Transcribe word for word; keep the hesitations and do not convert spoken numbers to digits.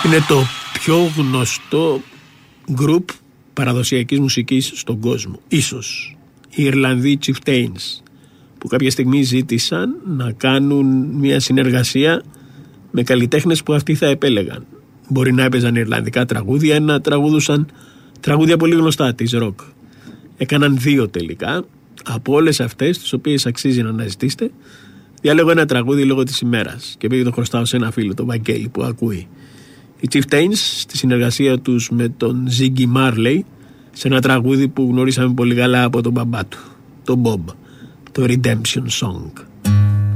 Είναι το πιο γνωστό γκρουπ παραδοσιακής μουσικής στον κόσμο. Ίσως οι Ιρλανδοί Chieftains, που κάποια στιγμή ζήτησαν να κάνουν μια συνεργασία με καλλιτέχνες που αυτοί θα επέλεγαν. Μπορεί να έπαιζαν Ιρλανδικά τραγούδια ή να τραγουδούσαν τραγούδια πολύ γνωστά της ροκ. Έκαναν δύο τελικά. Από όλες αυτές, τις οποίες αξίζει να αναζητήσετε, διάλεγω ένα τραγούδι λόγω της ημέρας και επειδή το χρωστάω σε ένα φίλο, τον Βαγγέλη, που ακούει. Οι Chieftains, στη συνεργασία τους με τον Ziggy Marley, σε ένα τραγούδι που γνωρίσαμε πολύ καλά από τον μπαμπά του, τον Bob, το Redemption Song.